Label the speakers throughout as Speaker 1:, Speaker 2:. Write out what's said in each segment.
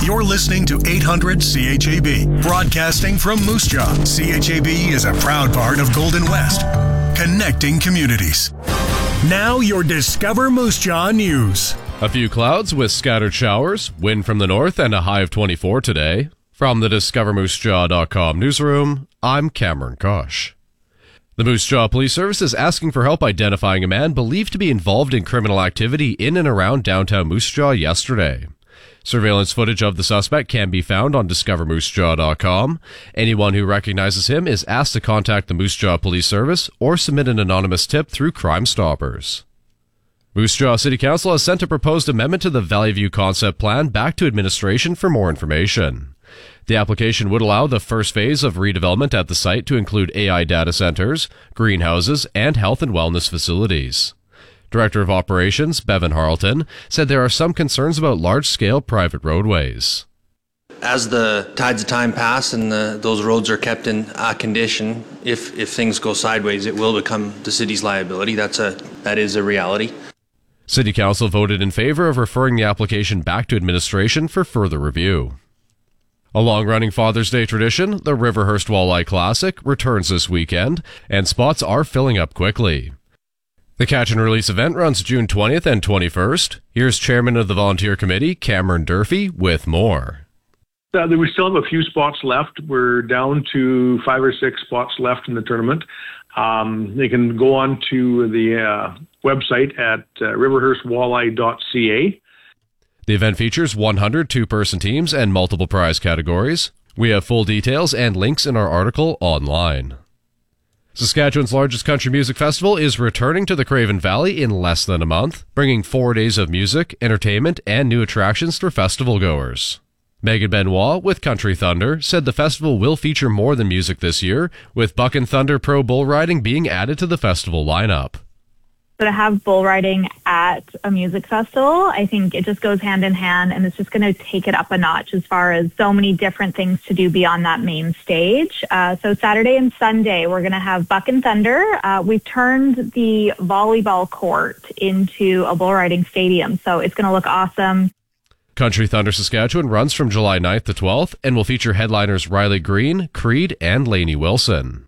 Speaker 1: You're listening to 800 CHAB, broadcasting from Moose Jaw. CHAB is a proud part of Golden West, connecting communities. Now your Discover Moose Jaw news.
Speaker 2: A few clouds with scattered showers, wind from the north, and a high of 24 today. From the DiscoverMooseJaw.com newsroom, I'm Cameron Kosh. The Moose Jaw Police Service is asking for help identifying a man believed to be involved in criminal activity in and around downtown Moose Jaw yesterday. Surveillance footage of the suspect can be found on DiscoverMooseJaw.com. Anyone who recognizes him is asked to contact the Moose Jaw Police Service or submit an anonymous tip through Crime Stoppers. Moose Jaw City Council has sent a proposed amendment to the Valley View Concept Plan back to administration for more information. The application would allow the first phase of redevelopment at the site to include AI data centers, greenhouses, and health and wellness facilities. Director of Operations, Bevan Harleton, said there are some concerns about large-scale private roadways.
Speaker 3: As the tides of time pass and those roads are kept in condition, if things go sideways, it will become the city's liability. That is a reality.
Speaker 2: City Council voted in favor of referring the application back to administration for further review. A long-running Father's Day tradition, the Riverhurst Walleye Classic, returns this weekend, and spots are filling up quickly. The Catch and Release event runs June 20th and 21st. Here's Chairman of the Volunteer Committee, Cameron Durfee, with more.
Speaker 4: We still have a few spots left. We're down to 5 or 6 spots left in the tournament. They can go on to the website at riverhurstwalleye.ca.
Speaker 2: The event features 100 two-person teams and multiple prize categories. We have full details and links in our article online. Saskatchewan's largest country music festival is returning to the Craven Valley in less than a month, bringing 4 days of music, entertainment, and new attractions for festival goers. Megan Benoit with Country Thunder said the festival will feature more than music this year, with Buck and Thunder Pro Bull Riding being added to the festival lineup.
Speaker 5: To have bull riding at a music festival, I think it just goes hand in hand, and it's just going to take it up a notch as far as so many different things to do beyond that main stage. So Saturday and Sunday, we're going to have Buck and Thunder. We've turned the volleyball court into a bull riding stadium, so it's going to look awesome.
Speaker 2: Country Thunder Saskatchewan runs from July 9th to 12th and will feature headliners Riley Green, Creed, and Lainey Wilson.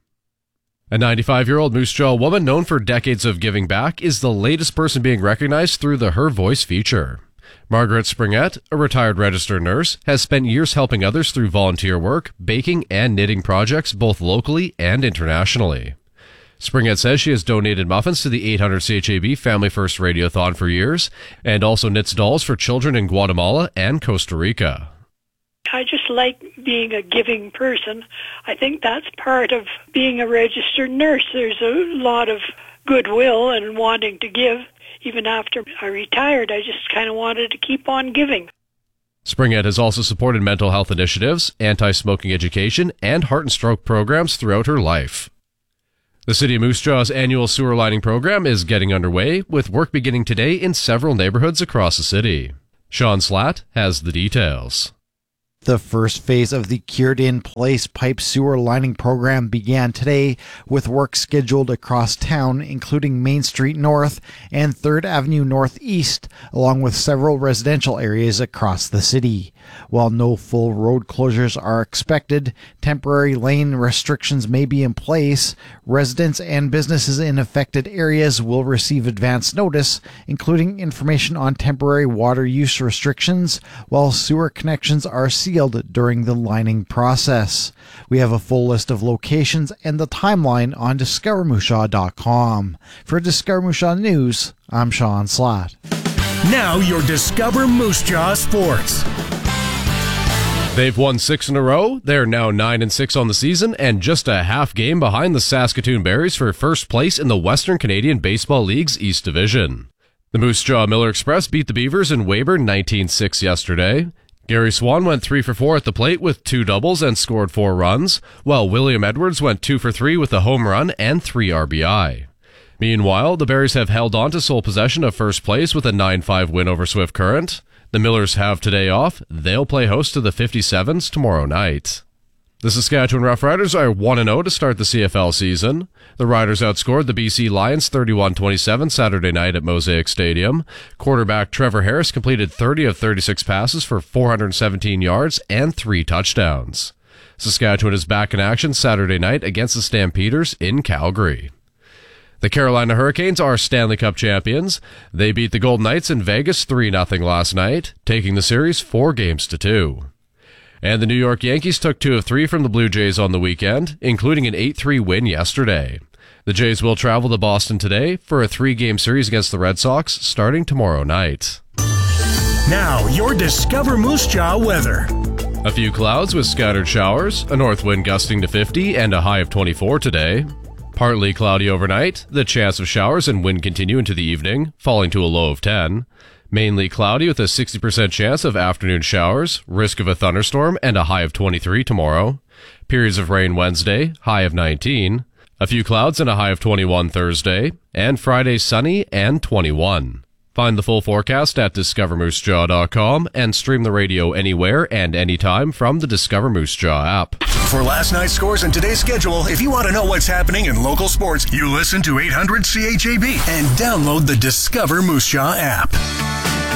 Speaker 2: A 95-year-old Moose Jaw woman known for decades of giving back is the latest person being recognized through the Her Voice feature. Margaret Springett, a retired registered nurse, has spent years helping others through volunteer work, baking, and knitting projects both locally and internationally. Springett says she has donated muffins to the 800 CHAB Family First Radiothon for years and also knits dolls for children in Guatemala and Costa Rica.
Speaker 6: I just like being a giving person. I think that's part of being a registered nurse. There's a lot of goodwill and wanting to give. Even after I retired, I just kind of wanted to keep on giving.
Speaker 2: Springett has also supported mental health initiatives, anti-smoking education, and heart and stroke programs throughout her life. The City of Moose Jaw's annual sewer lining program is getting underway, with work beginning today in several neighborhoods across the city. Sean Slatt has the details.
Speaker 7: The first phase of the cured-in-place pipe sewer lining program began today, with work scheduled across town, including Main Street North and 3rd Avenue Northeast, along with several residential areas across the city. While no full road closures are expected, temporary lane restrictions may be in place. Residents and businesses in affected areas will receive advance notice, including information on temporary water use restrictions, while sewer connections are sealed during the lining process. We have a full list of locations and the timeline on DiscoverMooseJaw.com. For Discover Moose Jaw News, I'm Sean Slatt.
Speaker 1: Now your Discover Moose Jaw Sports.
Speaker 2: They've won 6 in a row. They're now 9-6 on the season and just a half game behind the Saskatoon Berries for first place in the Western Canadian Baseball League's East Division. The Moose Jaw Miller Express beat the Beavers in Weyburn 19-6 yesterday. Gary Swan went 3 for 4 at the plate with 2 doubles and scored 4 runs, while William Edwards went 2 for 3 with a home run and 3 RBI. Meanwhile, the Berries have held on to sole possession of first place with a 9-5 win over Swift Current. The Millers have today off. They'll play host to the 57s tomorrow night. The Saskatchewan Roughriders are 1-0 to start the CFL season. The Riders outscored the BC Lions 31-27 Saturday night at Mosaic Stadium. Quarterback Trevor Harris completed 30 of 36 passes for 417 yards and 3 touchdowns. Saskatchewan is back in action Saturday night against the Stampeders in Calgary. The Carolina Hurricanes are Stanley Cup champions. They beat the Golden Knights in Vegas 3-0 last night, taking the series 4-2. And the New York Yankees took 2 of 3 from the Blue Jays on the weekend, including an 8-3 win yesterday. The Jays will travel to Boston today for a 3-game series against the Red Sox starting tomorrow night.
Speaker 1: Now, your Discover Moose Jaw weather.
Speaker 2: A few clouds with scattered showers, a north wind gusting to 50 and a high of 24 today. Partly cloudy overnight, the chance of showers and wind continue into the evening, falling to a low of 10. Mainly cloudy with a 60% chance of afternoon showers, risk of a thunderstorm, and a high of 23 tomorrow. Periods of rain Wednesday, high of 19. A few clouds and a high of 21 Thursday. And Friday sunny and 21. Find the full forecast at discovermoosejaw.com and stream the radio anywhere and anytime from the Discover Moose Jaw app.
Speaker 1: For last night's scores and today's schedule, if you want to know what's happening in local sports, you listen to 800 CHAB and download the Discover Moose Jaw app.